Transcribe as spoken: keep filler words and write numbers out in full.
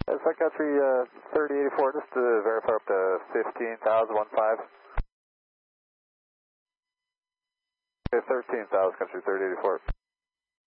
Uh, Sun Country uh, thirty eighty-four, just to verify up to fifteen thousand, one five. Okay, thirteen thousand, Country thirty eighty-four.